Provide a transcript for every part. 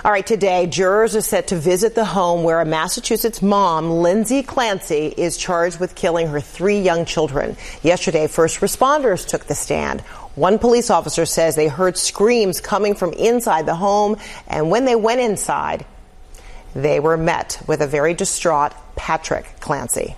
All right, today, jurors are set to visit the home where a Massachusetts mom, Lindsay Clancy, is charged with killing her 3 young children. Yesterday, first responders took the stand. One police officer says they heard screams coming from inside the home, and when they went inside, they were met with a very distraught Patrick Clancy.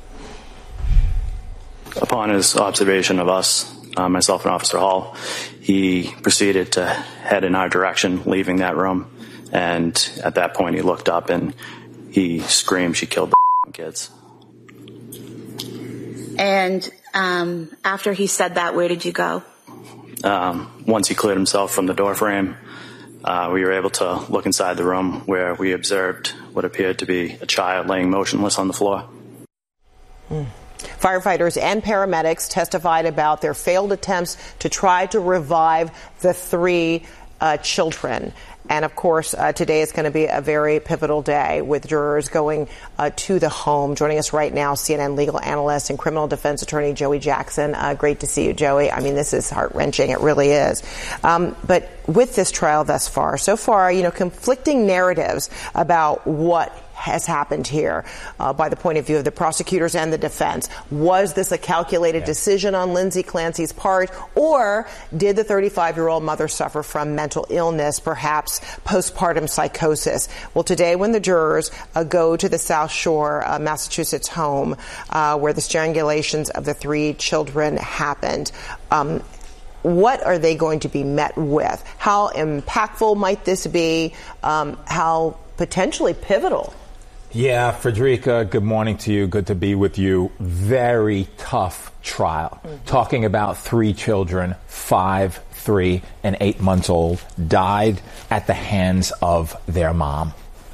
Upon his observation of us, myself and Officer Hall, he proceeded to head in our direction, leaving that room. And at that point, he looked up and he screamed, "She killed the kids." And after he said that, where did you go? Once he cleared himself from the door frame, we were able to look inside the room where we observed what appeared to be a child laying motionless on the floor. Firefighters and paramedics testified about their failed attempts to try to revive the 3 children. And, of course, today is going to be a very pivotal day with jurors going to the home. Joining us right now, CNN legal analyst and criminal defense attorney Joey Jackson. Great to see you, Joey. I mean, this is heart-wrenching. It really is. But with this trial thus far, conflicting narratives about what has happened here by the point of view of the prosecutors and the defense. Was this a calculated decision on Lindsay Clancy's part, or did the 35-year-old mother suffer from mental illness, perhaps postpartum psychosis? Well, today when the jurors go to the South Shore, Massachusetts home where the strangulations of the 3 children happened, what are they going to be met with? How impactful might this be? How potentially pivotal? Yeah, Frederica, good morning to you. Good to be with you. Very tough trial. Talking about 3 children, 5, 3, and 8 months old, died at the hands of their mom.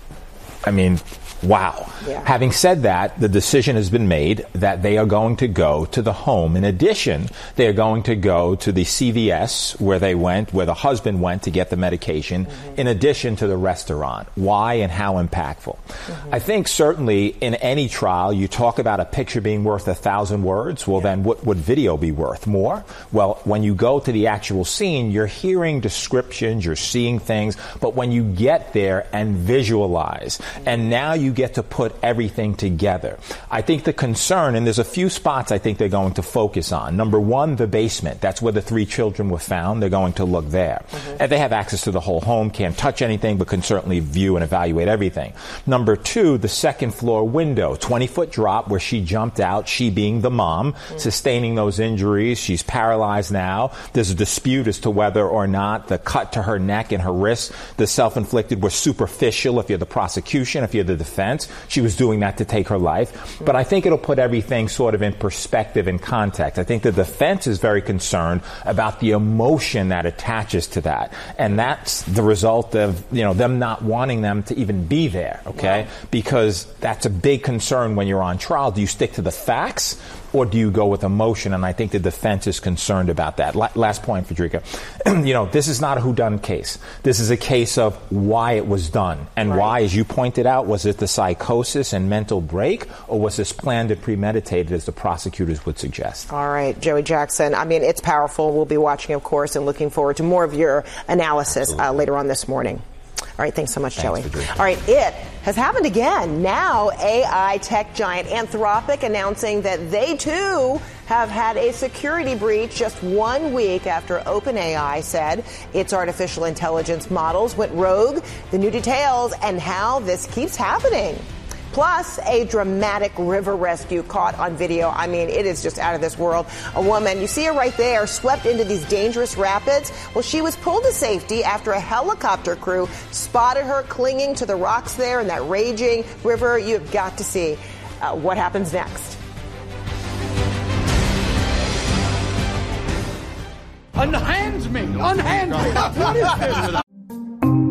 I mean, wow. Yeah. Having said that, the decision has been made that they are going to go to the home. In addition, they are going to go to the CVS where the husband went to get the medication, in addition to the restaurant. Why and how impactful? I think certainly in any trial, you talk about a picture being worth 1,000 words. Well, then what would video be worth? More? Well, when you go to the actual scene, you're hearing descriptions, you're seeing things, but when you get there and visualize, and now you get to put everything together. I think the concern, and there's a few spots I think they're going to focus on. Number 1, the basement. That's where the 3 children were found. They're going to look there. And they have access to the whole home, can't touch anything, but can certainly view and evaluate everything. Number 2, the second floor window, 20-foot drop where she jumped out, she being the mom, sustaining those injuries. She's paralyzed now. There's a dispute as to whether or not the cut to her neck and her wrist, the self-inflicted, were superficial if you're the prosecution, if you're the defense. She was doing that to take her life. But I think it'll put everything sort of in perspective and context. I think the defense is very concerned about the emotion that attaches to that. And that's the result of, them not wanting them to even be there, okay? Wow. Because that's a big concern when you're on trial. Do you stick to the facts, or do you go with emotion? And I think the defense is concerned about that. Last point, Frederica. This is not a whodunit case. This is a case of why it was done. And why, as you pointed out, was it the psychosis and mental break, or was this planned and premeditated, as the prosecutors would suggest? All right, Joey Jackson. I mean, it's powerful. We'll be watching, of course, and looking forward to more of your analysis later on this morning. All right, thanks so much, Joey. All right, it has happened again. Now, AI tech giant Anthropic announcing that they, too, have had a security breach just 1 week after OpenAI said its artificial intelligence models went rogue. The new details and how this keeps happening. Plus, a dramatic river rescue caught on video. I mean, it is just out of this world. A woman, you see her right there, swept into these dangerous rapids. Well, she was pulled to safety after a helicopter crew spotted her clinging to the rocks there in that raging river. You've got to see what happens next. Unhand me! Unhand me! What is this?